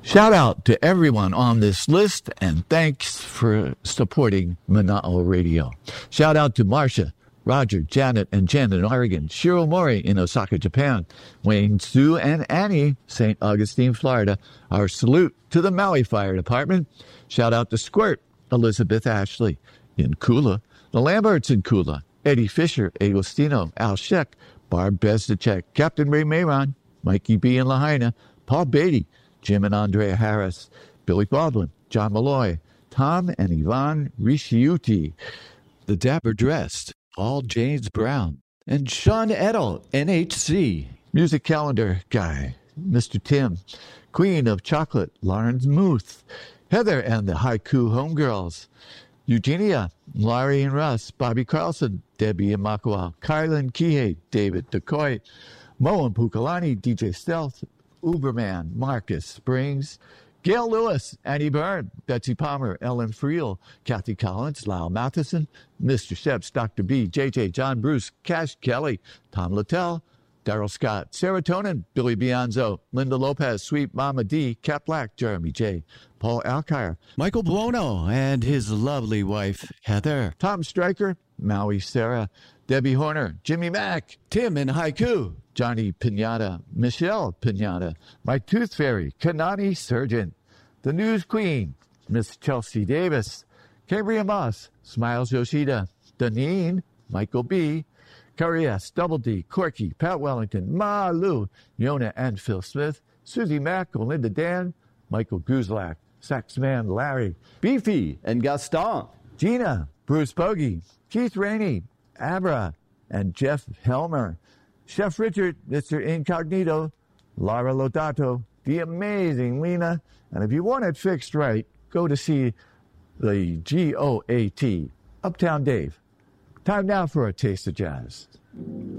Shout out to everyone on this list, and thanks for supporting Mana'o Radio. Shout out to Marcia, Roger, Janet, and Jen in Oregon, Shiro Mori in Osaka, Japan, Wayne, Sue, and Annie, St. Augustine, Florida. Our salute to the Maui Fire Department. Shout out to Squirt, Elizabeth Ashley in Kula, the Lamberts in Kula, Eddie Fisher, Agostino, Al Sheck, Barb Bezdacek, Captain Ray Mayron, Mikey B. in Lahaina, Paul Beatty, Jim and Andrea Harris, Billy Baldwin, John Malloy, Tom and Yvonne Risciuti, the Dapper Dressed, Paul James Brown, and Sean Edel, NHC, Music Calendar Guy, Mr. Tim, Queen of Chocolate, Lawrence Muth, Heather and the Haiku Homegirls, Eugenia, Laurie and Russ, Bobby Carlson, Debbie and Makua, Kylan Kihei, David DeCoy, Mo and Pukalani, DJ Stealth, Uberman, Marcus Springs, Gail Lewis, Annie Byrne, Betsy Palmer, Ellen Friel, Kathy Collins, Lyle Matheson, Mr. Sheps, Dr. B, JJ, John Bruce, Cash Kelly, Tom Littell, Daryl Scott, Serotonin, Billy Bianzo, Linda Lopez, Sweet Mama D, Cat Black, Jeremy J, Paul Alkire, Michael Buono, and his lovely wife, Heather, Tom Stryker, Maui Sarah, Debbie Horner, Jimmy Mack, Tim in Haiku, Johnny Pinata, Michelle Pinata, My Tooth Fairy, Kanani Surgeon, The News Queen, Miss Chelsea Davis, Cambria Moss, Smiles Yoshida, Danine, Michael B., Curry S., Double D, Corky, Pat Wellington, Ma Lou, Yona and Phil Smith, Susie Mack, Olinda Dan, Michael Guzlak, Saxman Larry, Beefy and Gaston, Gina, Bruce Bogey, Keith Rainey, Abra, and Jeff Helmer, Chef Richard, Mr. Incognito, Lara Lodato, the amazing Lena, and if you want it fixed right, go to see the GOAT, Uptown Dave. Time now for a taste of jazz.